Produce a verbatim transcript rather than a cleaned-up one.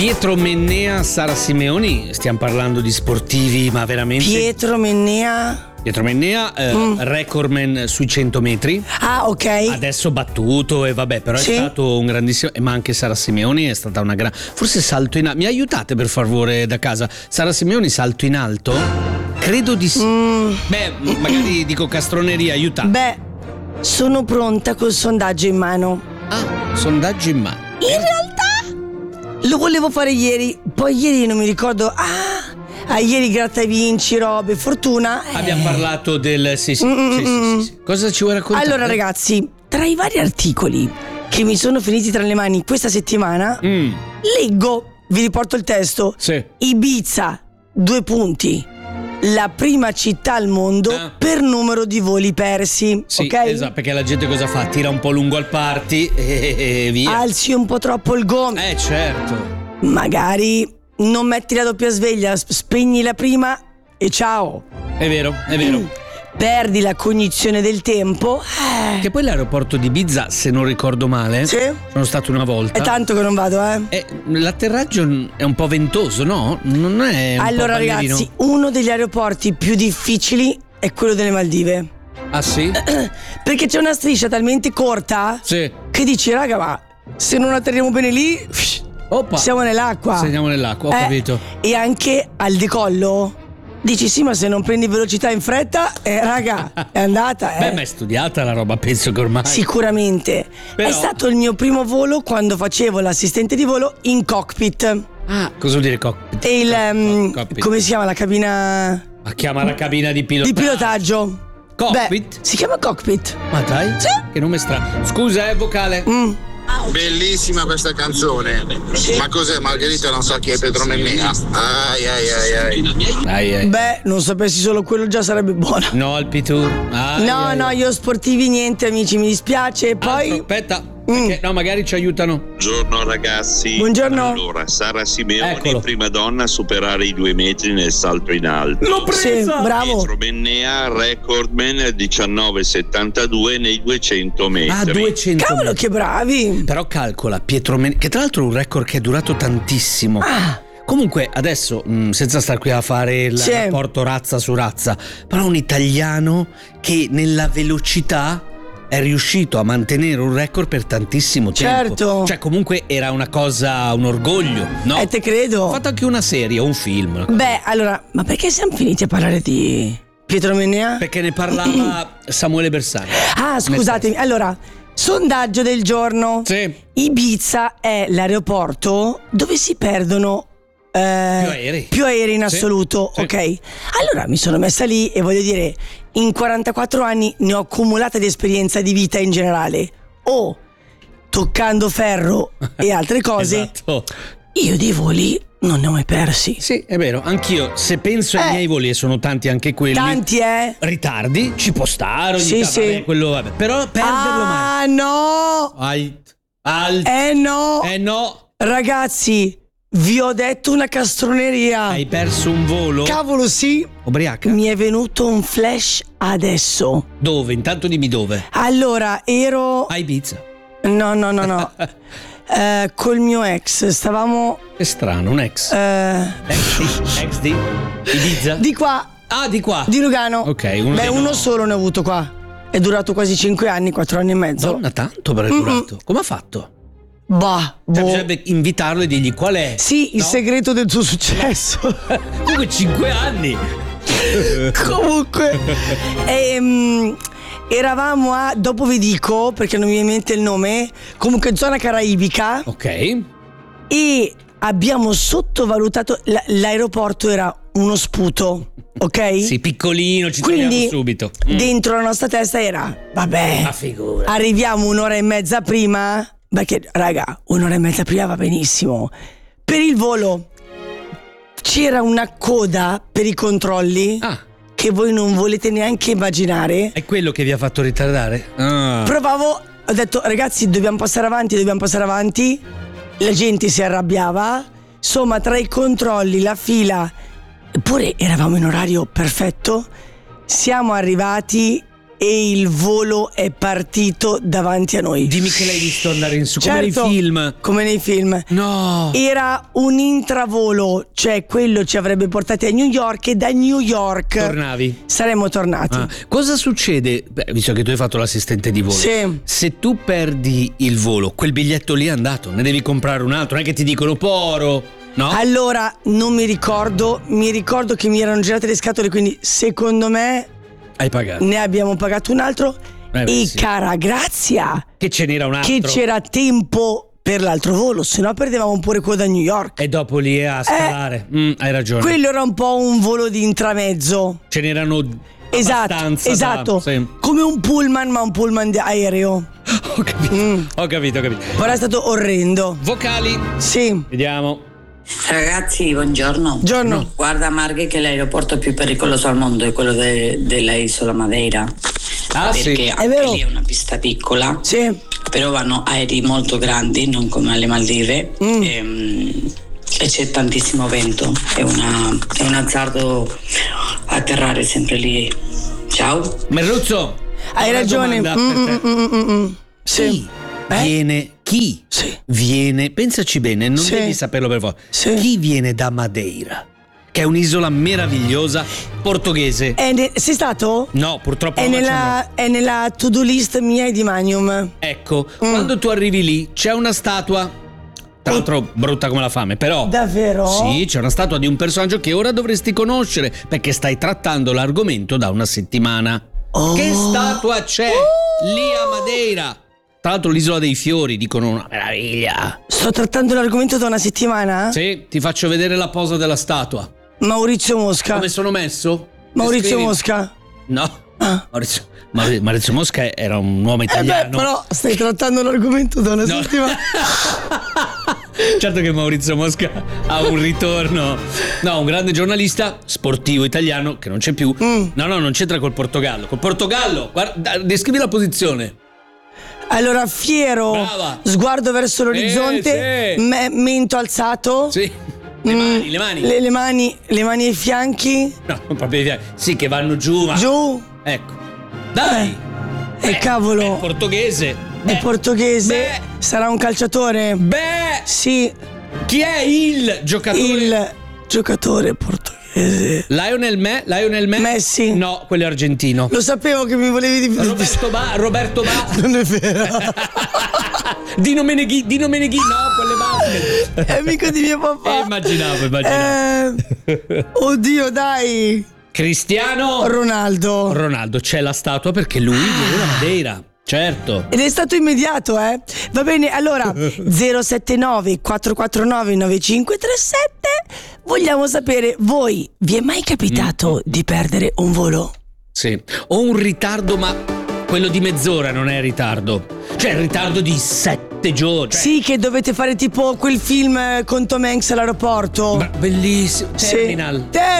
Pietro Mennea, Sara Simeoni, stiamo parlando di sportivi, ma veramente. Pietro Mennea. Pietro Mennea, eh, mm. recordman sui cento metri. Ah, ok. Adesso battuto e vabbè, però sì. È stato un grandissimo. Ma anche Sara Simeoni è stata una gran. Forse salto in alto. Mi aiutate per favore da casa? Sara Simeoni, salto in alto? Credo di sì. Mm. Beh, magari dico castroneria, aiuta. Beh, sono pronta col sondaggio in mano. Ah, sondaggio in mano. In realtà lo volevo fare ieri, poi ieri non mi ricordo. Ah, ah ieri gratta e vinci, robe, fortuna. Eh. Abbiamo parlato del sì sì, sì, sì, sì, sì. Cosa ci vuoi raccontare? Allora ragazzi, tra i vari articoli che mi sono finiti tra le mani questa settimana, mm. leggo, vi riporto il testo. Sì. Ibiza, due punti. La prima città al mondo ah. per numero di voli persi. Sì, ok? Esatto, perché la gente cosa fa? Tira un po' lungo al party e, e via. Alzi un po' troppo il gomito. Eh, certo. Magari non metti la doppia sveglia, spegni la prima e ciao. È vero, è vero. Mm. Perdi la cognizione del tempo. Eh. Che poi l'aeroporto di Ibiza, se non ricordo male, sì. sono stato una volta. È tanto che non vado, eh. E l'atterraggio è un po' ventoso, no? Non è un allora, po' ragazzi, uno degli aeroporti più difficili è quello delle Maldive. Ah, sì? Perché c'è una striscia talmente corta sì. che dici, raga, ma se non atterriamo bene lì, Oppa. siamo nell'acqua. Siamo nell'acqua, ho eh, capito. E anche al decollo dici sì, ma se non prendi velocità in fretta, eh, raga, è andata. Eh. Beh, ma è studiata la roba, penso che ormai. Sicuramente. Però... È stato il mio primo volo quando facevo l'assistente di volo in cockpit. Ah, cosa vuol dire cockpit? E il um, cockpit. Come si chiama la cabina? Ma chiama la cabina di pilotaggio. Di pilotaggio. Cockpit? Beh, si chiama cockpit. Ma dai? Sì. Che nome strano. Scusa, è vocale. Mm. Bellissima questa canzone. Ma cos'è Margherita? Non sa chi è Pietro Mennea. Ai ai ai ai. ai, ai. Beh, non sapessi solo quello già sarebbe buono. No, al P Tour. Ai, no, ai, no, ai. io sportivi niente, amici, mi dispiace. Poi. Altro, aspetta. Perché, no, magari ci aiutano. Buongiorno ragazzi. Buongiorno. Allora, Sara Simeoni, Eccolo. prima donna a superare i due metri nel salto in alto. L'ho presa! Sì, bravo. Pietro Mennea, recordman diciannove settantadue nei duecento metri. Ah, duecento Cavolo, metri. che bravi. Però calcola, Pietro Mennea, che tra l'altro è un record che è durato tantissimo. Ah. Comunque adesso, mh, senza star qui a fare il sì. rapporto razza su razza, però un italiano che nella velocità è riuscito a mantenere un record per tantissimo tempo. Certo. Cioè comunque era una cosa, un orgoglio, no? Eh, te credo. Ho fatto anche una serie, un film. Beh, allora, ma perché siamo finiti a parlare di Pietro Mennea? Perché ne parlava Samuele Bersani. Ah, scusatemi. Allora, sondaggio del giorno. Sì. Ibiza è l'aeroporto dove si perdono eh, Più aerei. Più aerei in Sì. assoluto, Sì. ok? Allora mi sono messa lì e voglio dire, in quarantaquattro anni ne ho accumulata di esperienza di vita in generale. O toccando ferro e altre cose. Esatto. Io dei voli non ne ho mai persi. Sì, è vero, anch'io se penso ai Eh. miei voli, e sono tanti anche quelli. Tanti, eh? Ritardi, ci può stare ogni Sì, tanto, sì. vabbè, quello vabbè. Però perderlo mai. Ah, no! Alt, alt. Eh no! Eh no, Ragazzi, vi ho detto una castroneria. hai perso un volo? Cavolo, sì. Ubriaca? Mi è venuto un flash adesso. Dove? Intanto dimmi dove. Allora, ero... A Ibiza. No, no, no, no. eh, col mio ex stavamo... È strano, un ex. Eh, Ex di? Ex di? Ibiza? di qua, Ah, di qua. di Lugano. Ok, uno Beh, dei uno no. solo ne ho avuto qua. È durato quasi cinque anni, quattro anni e mezzo. Donna, tanto però è durato. Come ha fatto? Bah, Cioè, boh. bisognerebbe invitarlo e dirgli qual è. Sì, il No? segreto del tuo successo. Comunque cinque anni. Comunque ehm, eravamo a, dopo vi dico perché non mi viene in mente il nome, comunque zona caraibica, Ok. e abbiamo sottovalutato l- l'aeroporto era uno sputo, ok? Sì, piccolino, ci Quindi troviamo subito. Mm. dentro la nostra testa era vabbè, Ma figura. arriviamo un'ora e mezza prima, perché raga, un'ora e mezza prima va benissimo. Per il volo c'era una coda per i controlli Ah, che voi non volete neanche immaginare. è quello che vi ha fatto ritardare? Ah. Provavo, ho detto ragazzi dobbiamo passare avanti, dobbiamo passare avanti. La gente si arrabbiava. Insomma, tra i controlli, la fila, eppure eravamo in orario perfetto. Siamo arrivati e il volo è partito davanti a noi. Dimmi che l'hai visto andare in su, Certo, come nei film. Come nei film. No. Era un intravolo, cioè quello ci avrebbe portati a New York e da New York Tornavi. saremmo tornati. Ah, cosa succede? Beh, visto che tu hai fatto l'assistente di volo, Sì. se tu perdi il volo, quel biglietto lì è andato, ne devi comprare un altro, non è che ti dicono poro, no? Allora, non mi ricordo, mi ricordo che mi erano girate le scatole, quindi secondo me Hai pagato. ne abbiamo pagato un altro. Eh beh, e sì. cara grazia Che ce n'era un altro. che c'era tempo per l'altro volo, se no perdevamo pure quello da New York. E dopo lì a scalare. Mm, hai ragione. Quello era un po' un volo di intramezzo. Ce n'erano Esatto, abbastanza da- esatto. sì. Come un pullman, ma un pullman di aereo. Ho capito, Mm. ho capito, ho capito. Però è stato orrendo. Vocali, Sì. vediamo. Ragazzi, buongiorno. Buongiorno. Guarda Marghe che l'aeroporto più pericoloso al mondo è quello de- della Isola Madeira. Ah, perché sì. anche È vero. lì è una pista piccola, Sì. però vanno aerei molto grandi, non come alle Maldive. Mm. Ehm, E, c'è tantissimo vento. È, una, è un azzardo atterrare sempre lì. Ciao. Merluzzo, Hai una ragione. domanda Mm, per te. mm, mm, mm, mm. Sì. Chi Eh? viene? Chi Sì. viene? Pensaci bene, non Sì. devi saperlo per forza. Sì. Chi viene da Madeira? Che è un'isola meravigliosa portoghese. È ne- sei stato? No, purtroppo È non la nella, è nella to-do list mia e di Manium. Ecco, Mm. quando tu arrivi lì c'è una statua. Tra l'altro brutta come la fame, però. Davvero? Sì, c'è una statua di un personaggio che ora dovresti conoscere perché stai trattando l'argomento da una settimana. Oh. Che statua c'è lì a Madeira? Tra l'altro l'isola dei fiori, dicono una meraviglia. Sto trattando l'argomento da una settimana? Sì, ti faccio vedere la posa della statua. Maurizio Mosca. Come sono messo? Maurizio Descrivi- Mosca. No. Ah. Maurizio, Mauri- Maurizio Mosca era un uomo Eh beh, italiano. però stai trattando l'argomento da una No. settimana. Certo che Maurizio Mosca ha un ritorno. No, un grande giornalista sportivo italiano che non c'è più. Mm. No, no, non c'entra col Portogallo. Col Portogallo, guarda, descrivi la posizione. Allora, fiero, Brava. sguardo verso l'orizzonte, Eh, sì. me- mento alzato. Sì. Le Mm, mani, le mani. Le, le mani, le mani ai fianchi. No, non proprio i fianchi. Sì, che vanno giù, ma. Giù. Ecco. Dai. E Eh, cavolo. È portoghese. È Eh, portoghese. Beh. Sarà un calciatore. Beh, Sì, chi è il giocatore? il giocatore portoghese. Lionel Me? Lionel Me? Messi. No, quello è argentino. Lo sapevo che mi volevi dire. Roberto Ba, Roberto Ba. Non è vero. Dino Meneghi, Dino Meneghi, no, quelle basket. È amico di mio papà. Eh, immaginavo, immaginavo. Eh, oddio, dai. Cristiano Ronaldo. Ronaldo, c'è la statua perché lui viene da Madeira. Certo. Ed è stato immediato, eh? Va bene, allora zero sette nove quattro quattro nove nove cinque tre sette. Vogliamo sapere, voi vi è mai capitato di perdere un volo? Sì. Ho un ritardo, ma quello di mezz'ora non è ritardo. Cioè, il ritardo di sette giorni. Cioè, Sì, che dovete fare tipo quel film eh, con Tom Hanks all'aeroporto. ma bellissimo. Sì. Terminal. Terminal.